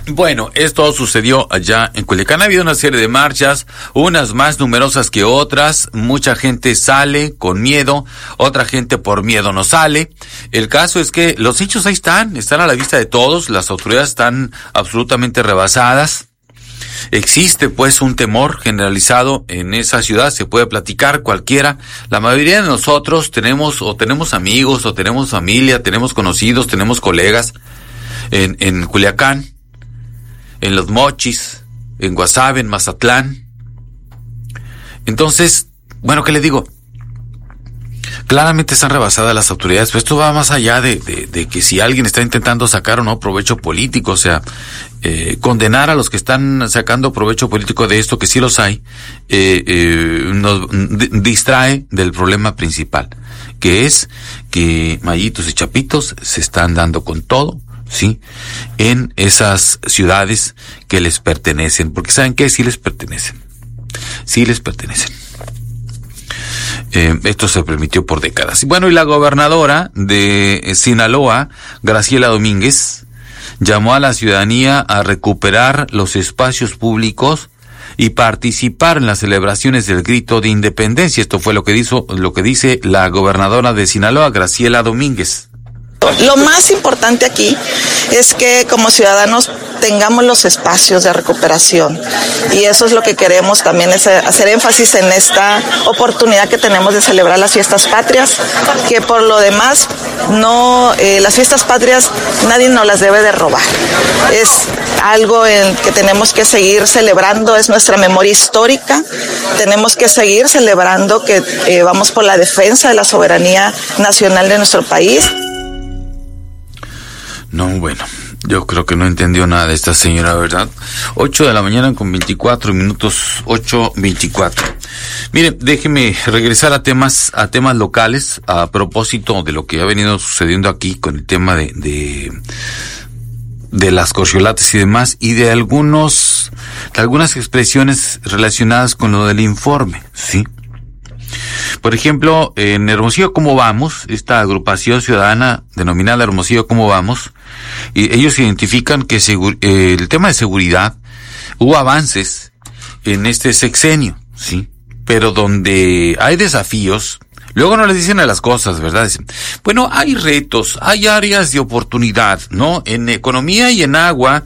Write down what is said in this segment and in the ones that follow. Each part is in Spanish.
Bueno, esto sucedió allá en Culiacán. Ha habido una serie de marchas, unas más numerosas que otras. Mucha gente sale con miedo, otra gente por miedo no sale. El caso es que los hechos ahí están a la vista de todos. Las autoridades están absolutamente rebasadas. Existe pues un temor generalizado en esa ciudad, se puede platicar cualquiera. La mayoría de nosotros tenemos amigos, o tenemos familia, tenemos conocidos, tenemos colegas en Culiacán, en Los Mochis, en Guasave, en Mazatlán. Entonces, bueno, ¿qué le digo? Claramente están rebasadas las autoridades, pero esto va más allá de que si alguien está intentando sacar o no provecho político, o sea, condenar a los que están sacando provecho político de esto, que sí los hay, nos distrae del problema principal, que es que Mayitos y Chapitos se están dando con todo, ¿sí?, en esas ciudades que les pertenecen, porque ¿saben qué? Sí les pertenecen. Esto se permitió por décadas. Bueno, y la gobernadora de Sinaloa, Graciela Domínguez, llamó a la ciudadanía a recuperar los espacios públicos y participar en las celebraciones del Grito de Independencia. Esto fue lo que dice la gobernadora de Sinaloa, Graciela Domínguez. Lo más importante aquí es que como ciudadanos tengamos los espacios de recuperación, y eso es lo que queremos también, es hacer énfasis en esta oportunidad que tenemos de celebrar las fiestas patrias, que por lo demás las fiestas patrias nadie nos las debe de robar. Es algo en que tenemos que seguir celebrando, es nuestra memoria histórica. Tenemos que seguir celebrando que vamos por la defensa de la soberanía nacional de nuestro país. No, bueno, yo creo que no entendió nada de esta señora, ¿verdad? 8 de la mañana con 24 minutos, 8:24. Miren, déjeme regresar a temas locales, a propósito de lo que ha venido sucediendo aquí con el tema de las corcholatas y demás, y de algunas expresiones relacionadas con lo del informe, ¿sí? Por ejemplo, en Hermosillo ¿Cómo Vamos?, esta agrupación ciudadana denominada Hermosillo ¿Cómo Vamos?, y ellos identifican que el tema de seguridad, hubo avances en este sexenio, ¿sí? Pero donde hay desafíos, luego no les dicen a las cosas, ¿verdad? Dicen, bueno, hay retos, hay áreas de oportunidad, ¿no? En economía y en agua,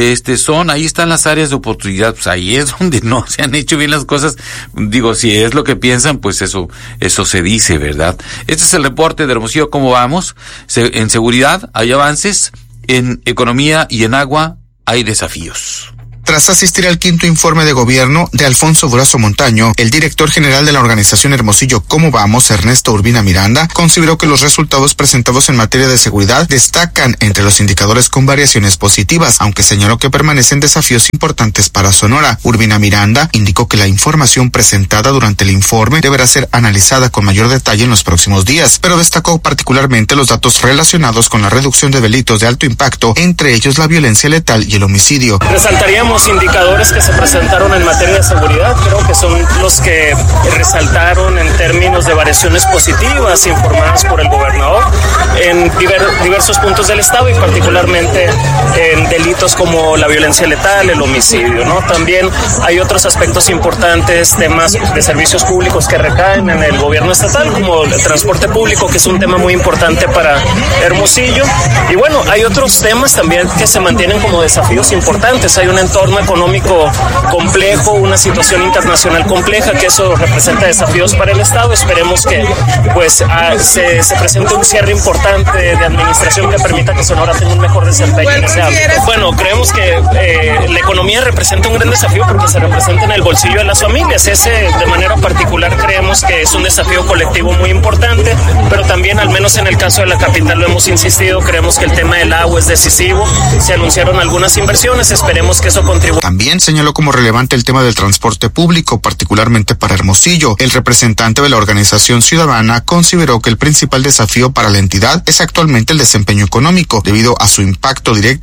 ahí están las áreas de oportunidad, pues ahí es donde no se han hecho bien las cosas. Digo, si es lo que piensan, pues eso se dice, ¿verdad? Este es el reporte de Hermosillo ¿Cómo Vamos? En seguridad hay avances, en economía y en agua hay desafíos. Tras asistir al quinto informe de gobierno de Alfonso Durazo Montaño, el director general de la organización Hermosillo ¿Cómo Vamos?, Ernesto Urbina Miranda, consideró que los resultados presentados en materia de seguridad destacan entre los indicadores con variaciones positivas, aunque señaló que permanecen desafíos importantes para Sonora. Urbina Miranda indicó que la información presentada durante el informe deberá ser analizada con mayor detalle en los próximos días, pero destacó particularmente los datos relacionados con la reducción de delitos de alto impacto, entre ellos la violencia letal y el homicidio. Resaltaríamos indicadores que se presentaron en materia de seguridad, creo que son los que resaltaron en términos de variaciones positivas informadas por el gobernador en diversos puntos del estado, y particularmente en delitos como la violencia letal, el homicidio, ¿no? También hay otros aspectos importantes, temas de servicios públicos que recaen en el gobierno estatal, como el transporte público, que es un tema muy importante para Hermosillo, y bueno, hay otros temas también que se mantienen como desafíos importantes. Hay un entorno económico complejo, una situación internacional compleja, que eso representa desafíos para el estado. Esperemos que pues se presente un cierre importante de administración que permita que Sonora tenga un mejor desempeño en ese ámbito. Bueno, creemos que la economía representa un gran desafío porque se representa en el bolsillo de las familias. Ese, de manera particular, creemos que es un desafío colectivo muy importante, pero también, al menos en el caso de la capital, lo hemos insistido, creemos que el tema del agua es decisivo. Se anunciaron algunas inversiones, esperemos que eso contribuya. También señaló como relevante el tema del transporte público, particularmente para Hermosillo. El representante de la organización ciudadana consideró que el principal desafío para la entidad es actualmente el desempeño económico, debido a su impacto directo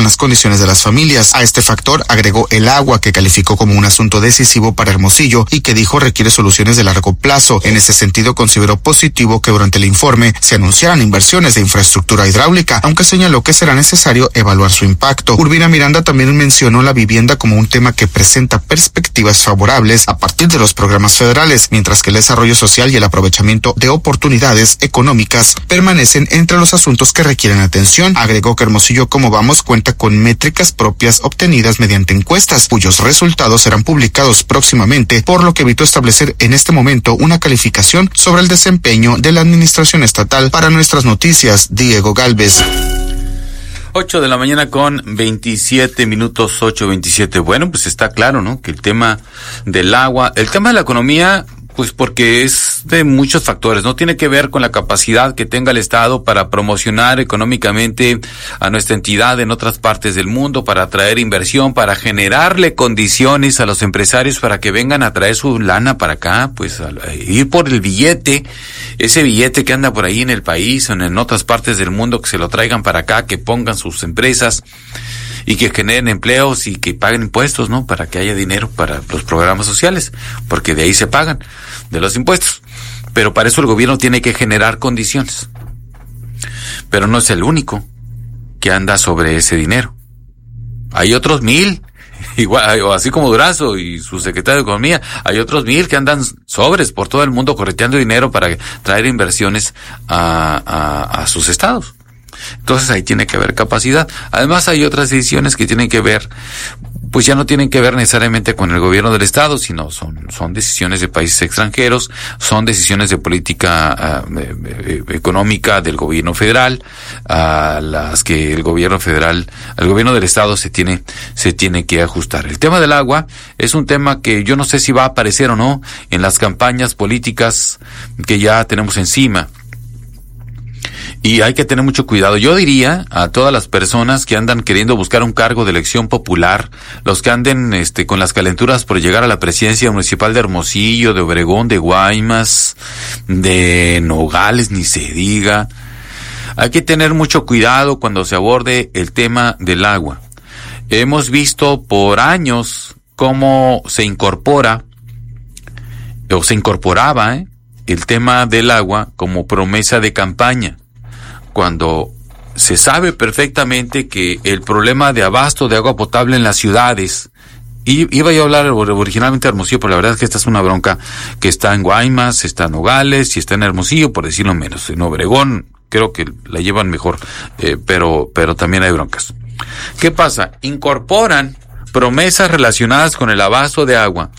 con las condiciones de las familias. A este factor agregó el agua, que calificó como un asunto decisivo para Hermosillo y que dijo requiere soluciones de largo plazo. En ese sentido, consideró positivo que durante el informe se anunciaran inversiones de infraestructura hidráulica, aunque señaló que será necesario evaluar su impacto. Urbina Miranda también mencionó la vivienda como un tema que presenta perspectivas favorables a partir de los programas federales, mientras que el desarrollo social y el aprovechamiento de oportunidades económicas permanecen entre los asuntos que requieren atención. Agregó que Hermosillo Cómo Vamos cuenta con métricas propias obtenidas mediante encuestas, cuyos resultados serán publicados próximamente, por lo que evitó establecer en este momento una calificación sobre el desempeño de la administración estatal. Para Nuestras Noticias, Diego Galvez. 8 de la mañana con 27 minutos, 8:27. Bueno, pues está claro, ¿no? Que el tema del agua, el tema de la economía, pues porque es de muchos factores, ¿no? Tiene que ver con la capacidad que tenga el Estado para promocionar económicamente a nuestra entidad en otras partes del mundo, para atraer inversión, para generarle condiciones a los empresarios para que vengan a traer su lana para acá, pues a ir por el billete, ese billete que anda por ahí en el país o en otras partes del mundo, que se lo traigan para acá, que pongan sus empresas y que generen empleos y que paguen impuestos, ¿no? Para que haya dinero para los programas sociales, porque de ahí se pagan, de los impuestos. Pero para eso el gobierno tiene que generar condiciones. Pero no es el único que anda sobre ese dinero. Hay otros 1,000, igual, así como Durazo y su secretario de Economía, hay otros 1,000 que andan sobres por todo el mundo correteando dinero para traer inversiones a sus estados. Entonces ahí tiene que haber capacidad. Además hay otras decisiones que tienen que ver, pues ya no tienen que ver necesariamente con el gobierno del estado, sino son decisiones de países extranjeros, son decisiones de política económica del gobierno federal, a las que el gobierno del estado se tiene que ajustar. El tema del agua es un tema que yo no sé si va a aparecer o no en las campañas políticas que ya tenemos encima. Y hay que tener mucho cuidado. Yo diría a todas las personas que andan queriendo buscar un cargo de elección popular, los que anden con las calenturas por llegar a la presidencia municipal de Hermosillo, de Obregón, de Guaymas, de Nogales, ni se diga. Hay que tener mucho cuidado cuando se aborde el tema del agua. Hemos visto por años cómo se incorporaba el tema del agua como promesa de campaña, cuando se sabe perfectamente que el problema de abasto de agua potable en las ciudades, y iba yo a hablar originalmente de Hermosillo, pero la verdad es que esta es una bronca que está en Guaymas, está en Nogales y está en Hermosillo, por decirlo menos. En Obregón creo que la llevan mejor, pero también hay broncas. ¿Qué pasa? Incorporan promesas relacionadas con el abasto de agua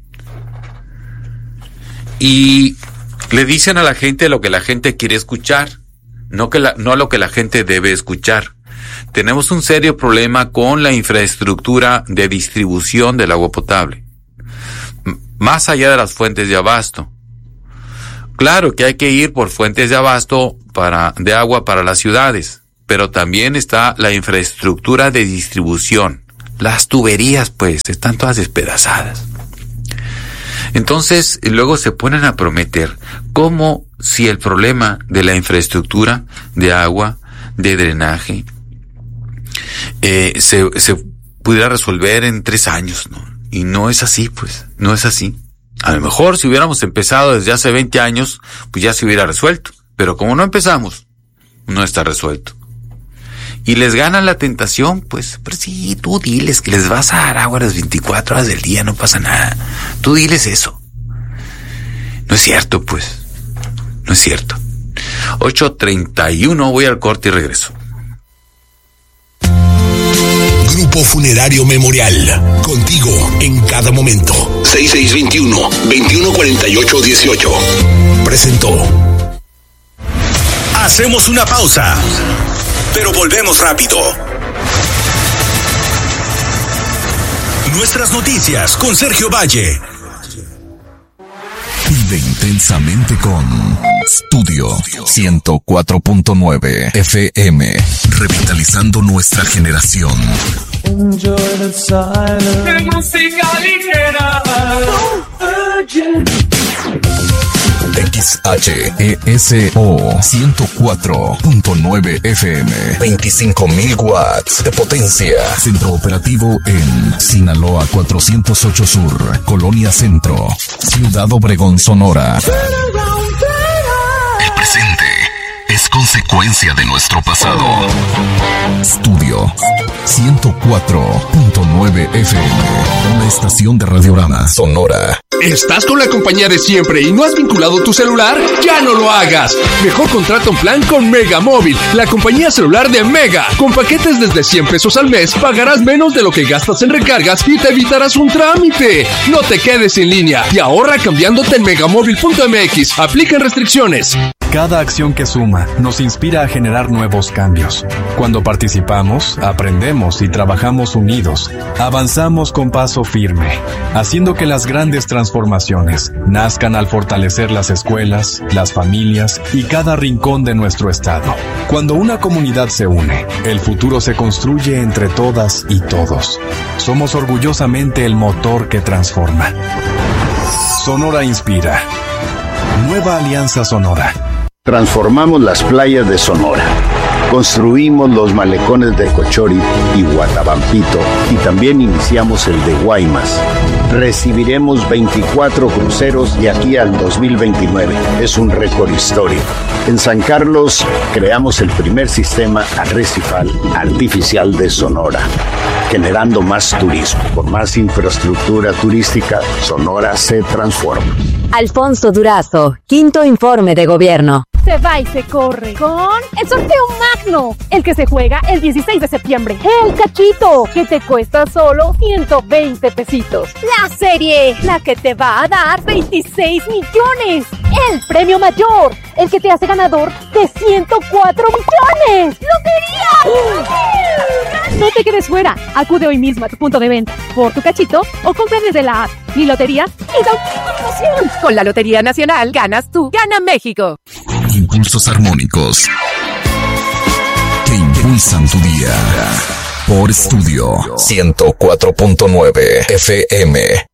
y le dicen a la gente lo que la gente quiere escuchar, no lo que la gente debe escuchar. Tenemos un serio problema con la infraestructura de distribución del agua potable, más allá de las fuentes de abasto. Claro que hay que ir por fuentes de abasto de agua para las ciudades, pero también está la infraestructura de distribución. Las tuberías, pues, están todas despedazadas. Entonces, luego se ponen a prometer como si el problema de la infraestructura de agua, de drenaje, se pudiera resolver en 3 años, ¿no? Y no es así, pues, no es así. A lo mejor si hubiéramos empezado desde hace 20 años, pues ya se hubiera resuelto. Pero como no empezamos, no está resuelto. Y les gana la tentación, pues sí, tú diles que les vas a dar agua las 24 horas del día, no pasa nada. Tú diles eso. No es cierto, pues. No es cierto. 8:31, voy al corte y regreso. Grupo Funerario Memorial, contigo en cada momento. 6621-2148-18. Presentó. Hacemos una pausa, pero volvemos rápido. Nuestras noticias con Sergio Valle. Vive intensamente con Studio 104.9 FM, revitalizando nuestra generación. Enjoy the silence. Música ligera. XHESO 104.9 FM. 25,000 watts de potencia. Centro operativo en Sinaloa 408 Sur, Colonia Centro, Ciudad Obregón, Sonora. El presente es consecuencia de nuestro pasado. Estudio 104.9 FM, una estación de Radiorama Sonora. ¿Estás con la compañía de siempre y no has vinculado tu celular? ¡Ya no lo hagas! Mejor contrata un plan con Mega Móvil, la compañía celular de Mega. Con paquetes desde 100 pesos al mes, pagarás menos de lo que gastas en recargas y te evitarás un trámite. No te quedes en línea y ahorra cambiándote en megamóvil.mx. Aplican restricciones. Cada acción que suma nos inspira a generar nuevos cambios. Cuando participamos, aprendemos y trabajamos unidos, avanzamos con paso firme, haciendo que las grandes transformaciones nazcan al fortalecer las escuelas, las familias y cada rincón de nuestro estado. Cuando una comunidad se une, el futuro se construye entre todas y todos. Somos orgullosamente el motor que transforma. Sonora inspira. Nueva Alianza Sonora. Transformamos las playas de Sonora. Construimos los malecones de Cochori y Guatabampito y también iniciamos el de Guaymas. Recibiremos 24 cruceros de aquí al 2029. Es un récord histórico. En San Carlos creamos el primer sistema arrecifal artificial de Sonora, generando más turismo. Con más infraestructura turística, Sonora se transforma. Alfonso Durazo, quinto informe de gobierno. Se va y se corre con el sorteo magno, el que se juega el 16 de septiembre. El cachito, que te cuesta solo 120 pesitos. La serie, la que te va a dar 26 millones. El premio mayor, el que te hace ganador de 104 millones. ¡Lotería! No te quedes fuera. Acude hoy mismo a tu punto de venta por tu cachito o compra desde la app Mi Lotería y da promoción. Con la Lotería Nacional ganas tú, gana México. Impulsos armónicos que impulsan tu día. Por Estudio 104.9 FM.